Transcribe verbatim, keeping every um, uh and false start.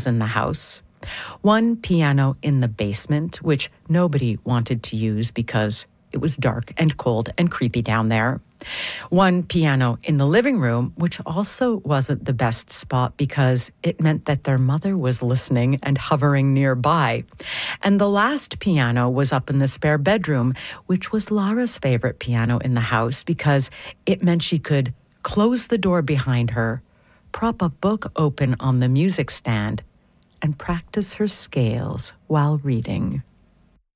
pianos in the house. One piano in the basement, which nobody wanted to use because it was dark and cold and creepy down there. One piano in the living room, which also wasn't the best spot because it meant that their mother was listening and hovering nearby. And the last piano was up in the spare bedroom, which was Laura's favorite piano in the house because it meant she could close the door behind her, prop a book open on the music stand, and practice her scales while reading.